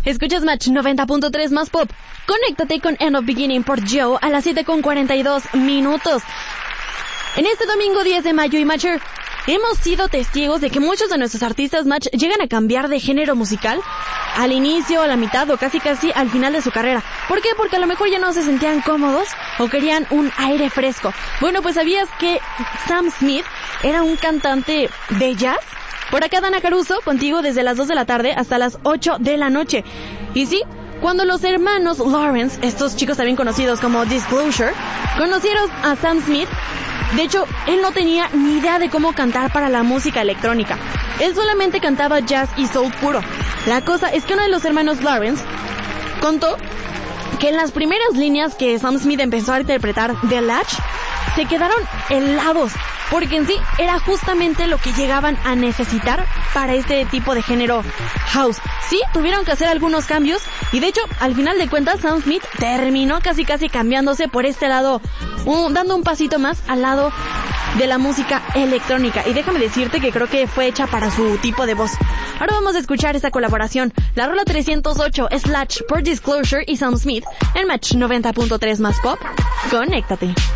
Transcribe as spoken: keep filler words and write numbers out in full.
Escuchas Match noventa punto tres más pop. Conéctate con End of Beginning por Joe a las siete con cuarenta y dos minutos. En este domingo diez de mayo y Matcher, hemos sido testigos de que muchos de nuestros artistas Match llegan a cambiar de género musical al inicio, a la mitad o casi casi al final de su carrera. ¿Por qué? Porque a lo mejor ya no se sentían cómodos o querían un aire fresco. Bueno, pues ¿sabías que Sam Smith era un cantante de jazz? Por acá Dana Caruso, contigo desde las dos de la tarde hasta las ocho de la noche. Y sí, cuando los hermanos Lawrence, estos chicos también conocidos como Disclosure, conocieron a Sam Smith, de hecho, él no tenía ni idea de cómo cantar para la música electrónica. Él solamente cantaba jazz y soul puro. La cosa es que uno de los hermanos Lawrence contó que en las primeras líneas que Sam Smith empezó a interpretar de Latch, se quedaron helados, porque en sí era justamente lo que llegaban a necesitar para este tipo de género house. Sí, tuvieron que hacer algunos cambios y de hecho, al final de cuentas, Sam Smith terminó casi casi cambiándose por este lado, un, dando un pasito más al lado de la música electrónica. Y déjame decirte que creo que fue hecha para su tipo de voz. Ahora vamos a escuchar esta colaboración. La rola trescientos ocho es Latch por Disclosure y Sam Smith en Match noventa punto tres más pop. Conéctate.